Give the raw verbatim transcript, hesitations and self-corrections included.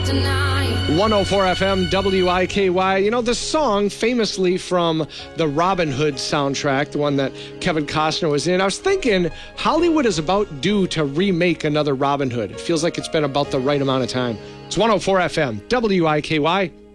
one oh four F M, W I K Y. You know, the song famously from the Robin Hood soundtrack, the one that Kevin Costner was in. I was thinking Hollywood is about due to remake another Robin Hood. It feels like it's been about the right amount of time. It's one oh four F M, W I K Y.